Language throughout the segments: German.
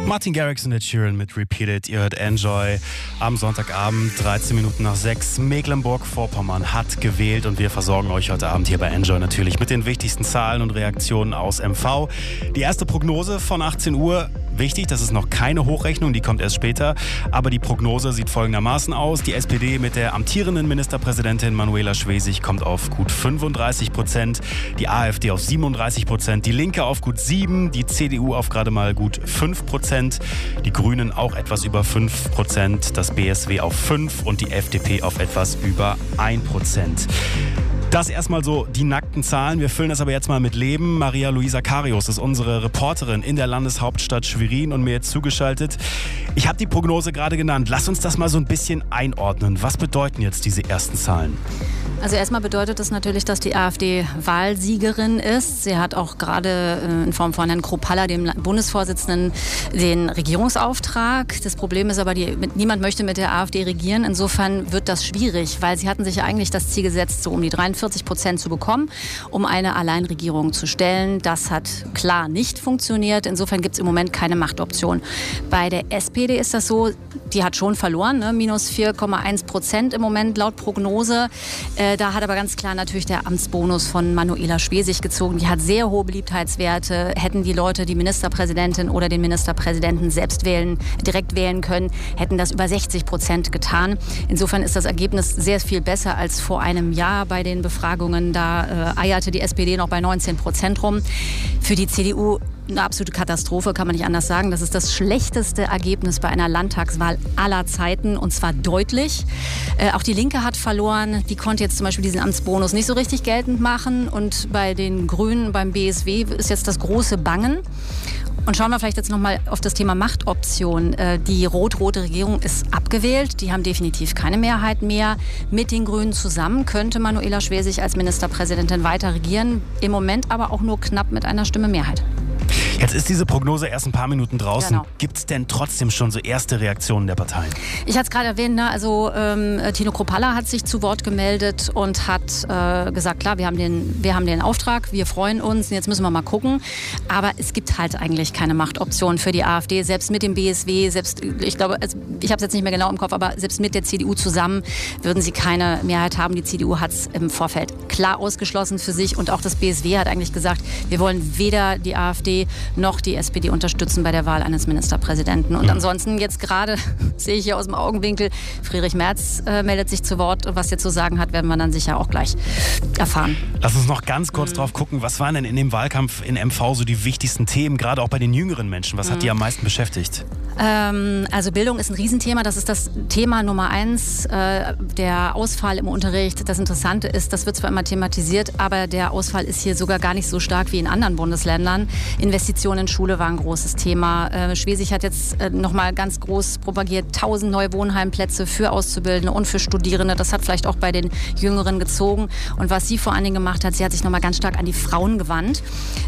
Martin Garrix und Ed Sheeran mit Repeated. Ihr hört Enjoy am Sonntagabend, 13 Minuten nach 6. Mecklenburg-Vorpommern hat gewählt und wir versorgen euch heute Abend hier bei Enjoy natürlich mit den wichtigsten Zahlen und Reaktionen aus MV. Die erste Prognose von 18 Uhr. Wichtig, das ist noch keine Hochrechnung, die kommt erst später. Aber die Prognose sieht folgendermaßen aus. Die SPD mit der amtierenden Ministerpräsidentin Manuela Schwesig kommt auf gut 35%, die AfD auf 37%, die Linke auf gut 7%, die CDU auf gerade mal gut 5%, die Grünen auch etwas über 5%, das BSW auf 5% und die FDP auf etwas über 1%. Das erstmal so die nackten Zahlen. Wir füllen das aber jetzt mal mit Leben. Maria Luisa Karius ist unsere Reporterin in der Landeshauptstadt Schwerin und mir jetzt zugeschaltet. Ich habe die Prognose gerade genannt. Lass uns das mal so ein bisschen einordnen. Was bedeuten jetzt diese ersten Zahlen? Also erstmal bedeutet das natürlich, dass die AfD Wahlsiegerin ist. Sie hat auch gerade in Form von Herrn Kruppalla, dem Bundesvorsitzenden, den Regierungsauftrag. Das Problem ist aber, niemand möchte mit der AfD regieren. Insofern wird das schwierig, weil sie hatten sich ja eigentlich das Ziel gesetzt, so um die 43% zu bekommen, um eine Alleinregierung zu stellen. Das hat klar nicht funktioniert. Insofern gibt es im Moment keine Machtoption. Bei der SPD ist das so, die hat schon verloren, ne? Minus 4,1% im Moment laut Prognose. Da hat aber ganz klar natürlich der Amtsbonus von Manuela Schwesig gezogen. Die hat sehr hohe Beliebtheitswerte. Hätten die Leute die Ministerpräsidentin oder den Ministerpräsidenten direkt wählen können, hätten das über 60% getan. Insofern ist das Ergebnis sehr viel besser als vor einem Jahr bei den Befragungen. Da eierte die SPD noch bei 19% rum. Für die CDU eine absolute Katastrophe, kann man nicht anders sagen. Das ist das schlechteste Ergebnis bei einer Landtagswahl aller Zeiten und zwar deutlich. Auch die Linke hat verloren. Die konnte jetzt zum Beispiel diesen Amtsbonus nicht so richtig geltend machen. Und bei den Grünen, beim BSW ist jetzt das große Bangen. Und schauen wir vielleicht jetzt nochmal auf das Thema Machtoption. Die rot-rote Regierung ist abgewählt. Die haben definitiv keine Mehrheit mehr. Mit den Grünen zusammen könnte Manuela Schwesig als Ministerpräsidentin weiter regieren. Im Moment aber auch nur knapp mit einer Stimme Mehrheit. Jetzt ist diese Prognose erst ein paar Minuten draußen. Genau. Gibt es denn trotzdem schon so erste Reaktionen der Parteien? Ich hatte es gerade erwähnt, ne? Also Tino Kruppalla hat sich zu Wort gemeldet und hat gesagt, klar, wir haben den Auftrag, wir freuen uns, jetzt müssen wir mal gucken. Aber es gibt halt eigentlich keine Machtoption für die AfD, selbst mit dem BSW, ich glaube, ich habe es jetzt nicht mehr genau im Kopf, aber selbst mit der CDU zusammen würden sie keine Mehrheit haben. Die CDU hat es im Vorfeld klar ausgeschlossen für sich und auch das BSW hat eigentlich gesagt, wir wollen weder die AfD noch die SPD unterstützen bei der Wahl eines Ministerpräsidenten. Und ansonsten jetzt gerade sehe ich hier aus dem Augenwinkel, Friedrich Merz meldet sich zu Wort. Was er zu sagen hat, werden wir dann sicher auch gleich erfahren. Lass uns noch ganz kurz drauf gucken, was waren denn in dem Wahlkampf in MV so die wichtigsten Themen, gerade auch bei den jüngeren Menschen? Was hat die am meisten beschäftigt? Also Bildung ist ein Riesenthema, das ist das Thema Nummer 1, der Ausfall im Unterricht. Das Interessante ist, das wird zwar immer thematisiert, aber der Ausfall ist hier sogar gar nicht so stark wie in anderen Bundesländern. Investitionen in Schule war ein großes Thema. Schwesig hat jetzt nochmal ganz groß propagiert, 1000 neue Wohnheimplätze für Auszubildende und für Studierende. Das hat vielleicht auch bei den Jüngeren gezogen. Und was sie vor allen Dingen gemacht hat, sie hat sich nochmal ganz stark an die Frauen gewandt.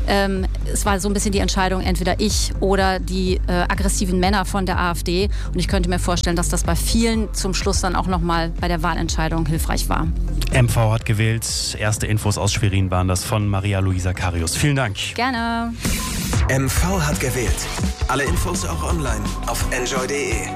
Es war so ein bisschen die Entscheidung, entweder ich oder die aggressiven Männer von der AfD. Und ich könnte mir vorstellen, dass das bei vielen zum Schluss dann auch nochmal bei der Wahlentscheidung hilfreich war. MV hat gewählt. Erste Infos aus Schwerin waren das von Maria Luisa Karius. Vielen Dank. Gerne. MV hat gewählt. Alle Infos auch online auf enjoy.de.